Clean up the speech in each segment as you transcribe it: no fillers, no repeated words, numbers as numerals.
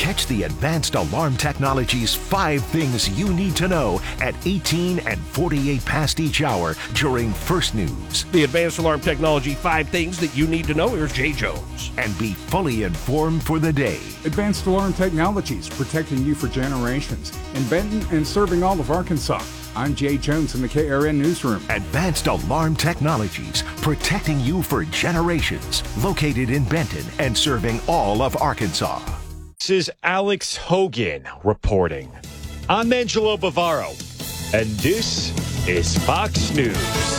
Catch the Advanced Alarm Technology's 5 Things You Need to Know at 18 and 48 past each hour during First News. The Advanced Alarm Technology 5 Things That You Need to Know. Here's Jay Jones. And be fully informed for the day. Advanced Alarm Technologies, protecting you for generations. In Benton and serving all of Arkansas. I'm Jay Jones in the KRN Newsroom. Advanced Alarm Technologies, protecting you for generations. Located in Benton and serving all of Arkansas. This is Alex Hogan reporting. I'm Angelo Bavaro, and this is Fox News.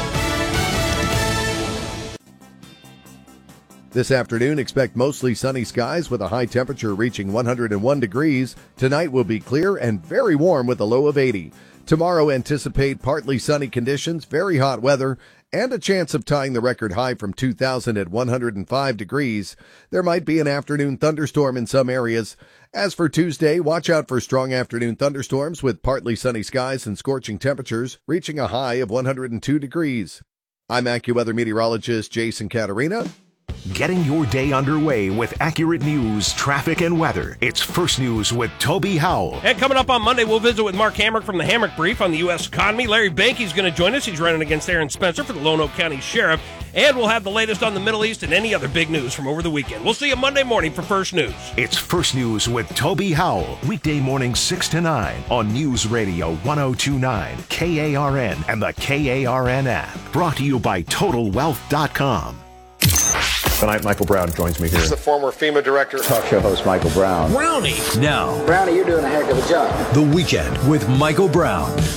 This afternoon, expect mostly sunny skies with a high temperature reaching 101 degrees. Tonight will be clear and very warm with a low of 80. Tomorrow, anticipate partly sunny conditions, very hot weather, and a chance of tying the record high from 2000 at 105 degrees. There might be an afternoon thunderstorm in some areas. As for Tuesday, watch out for strong afternoon thunderstorms with partly sunny skies and scorching temperatures, reaching a high of 102 degrees. I'm AccuWeather meteorologist Jason Caterina. Getting your day underway with accurate news, traffic, and weather. It's First News with Toby Howell. And coming up on Monday, we'll visit with Mark Hamrick from the Hamrick Brief on the U.S. economy. Larry Bankey's going to join us. He's running against Aaron Spencer for the Lonoke County Sheriff. And we'll have the latest on the Middle East and any other big news from over the weekend. We'll see you Monday morning for First News. It's First News with Toby Howell. Weekday morning 6 to 9 on News Radio 1029, KARN, and the KARN app. Brought to you by TotalWealth.com. Tonight, Michael Brown joins me here. This is the former FEMA director. Talk show host Michael Brown. Brownie. Now, Brownie, you're doing a heck of a job. The Weekend with Michael Brown.